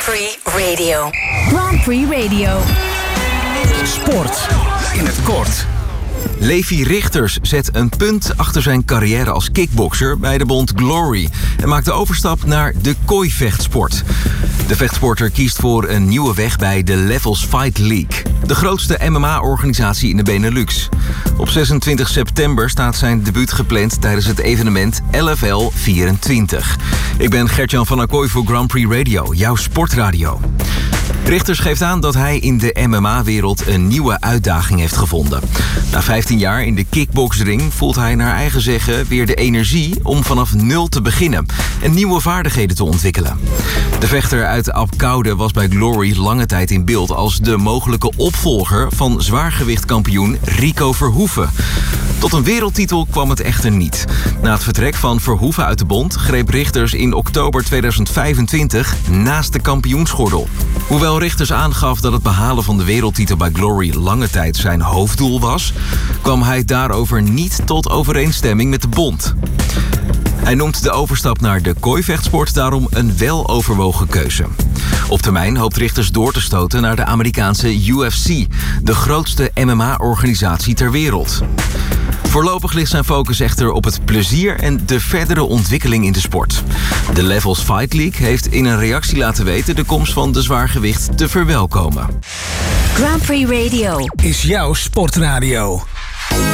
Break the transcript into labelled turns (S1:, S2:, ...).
S1: Prix Radio.
S2: Grand Prix Radio.
S3: Sport in het kort.
S4: Levi Rigters zet een punt achter zijn carrière als kickbokser bij de bond Glory en maakt de overstap naar de kooivechtsport. De vechtsporter kiest voor een nieuwe weg bij de Levels Fight League, de grootste MMA-organisatie in de Benelux. Op 26 september staat zijn debuut gepland tijdens het evenement LFL 24. Ik ben Gert-Jan van Acquoy voor Grand Prix Radio, jouw sportradio. Rigters geeft aan dat hij in de MMA-wereld een nieuwe uitdaging heeft gevonden. Na 15 jaar in de kickboxring voelt hij naar eigen zeggen weer de energie om vanaf nul te beginnen en nieuwe vaardigheden te ontwikkelen. De vechter uit Apkoude was bij Glory lange tijd in beeld als de mogelijke opvolger van zwaargewichtkampioen Rico Verhoeven. Tot een wereldtitel kwam het echter niet. Na het vertrek van Verhoeven uit de bond greep Rigters in oktober 2025 naast de kampioensgordel. Hoewel Rigters aangaf dat het behalen van de wereldtitel bij Glory lange tijd zijn hoofddoel was, kwam hij daarover niet tot overeenstemming met de bond. Hij noemt de overstap naar de kooivechtsport daarom een weloverwogen keuze. Op termijn hoopt Rigters door te stoten naar de Amerikaanse UFC, de grootste MMA-organisatie ter wereld. Voorlopig ligt zijn focus echter op het plezier en de verdere ontwikkeling in de sport. De Levels Fight League heeft in een reactie laten weten de komst van de zwaargewicht te verwelkomen.
S2: Grand Prix Radio
S3: Is jouw sportradio.